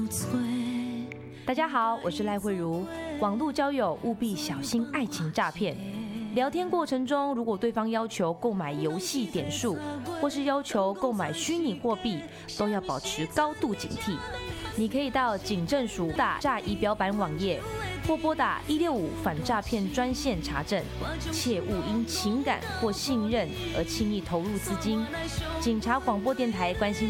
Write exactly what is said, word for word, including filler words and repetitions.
大家好，我是赖慧茹。网络交友务必小心爱情诈骗。聊天过程中，如果对方要求购买游戏点数，或是要求购买虚拟货币，都要保持高度警惕。你可以到警政署打诈仪表板网页，或拨打一六五反诈骗专线查证，切勿因情感或信任而轻易投入资金。警察广播电台关心